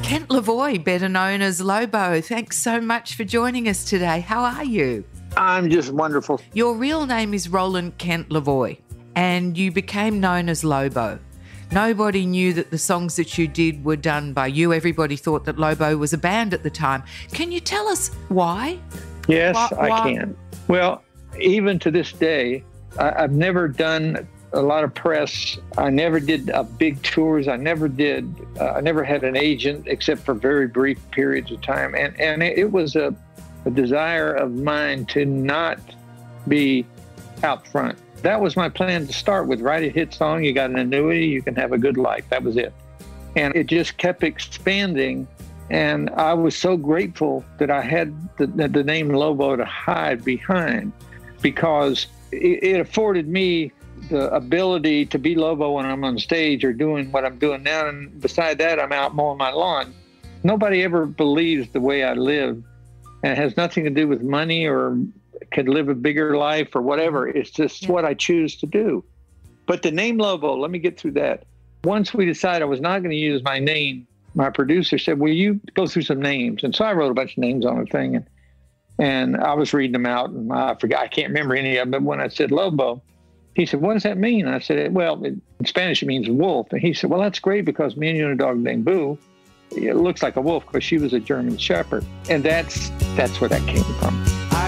Kent Lavoie, better known as Lobo, thanks so much for joining us today. How are you? I'm just wonderful. Your real name is Roland Kent Lavoie, and you became known as Lobo. Nobody knew that the songs that you did were done by you. Everybody thought that Lobo was a band at the time. Can you tell us why? Yes, I can. Well, even to this day, I've never done a lot of press. I never did big tours. I never had an agent except for very brief periods of time. And it was a desire of mine to not be out front. That was my plan to start with. Write a hit song, you got an annuity, you can have a good life. That was it. And it just kept expanding. And I was so grateful that I had the name Lobo to hide behind, because it afforded me the ability to be Lobo when I'm on stage or doing what I'm doing now. And beside that, I'm out mowing my lawn. Nobody ever believes the way I live. And it has nothing to do with money or could live a bigger life or whatever. It's just what I choose to do. But the name Lobo, let me get through that. Once we decided I was not going to use my name, my producer said, will you go through some names? And so I wrote a bunch of names on the thing. And I was reading them out, and I can't remember any of them. But when I said Lobo, he said, what does that mean? And I said, well, in Spanish, it means wolf. And he said, well, that's great, because me and you and a dog named Boo, it looks like a wolf, because she was a German Shepherd. And that's where that came from.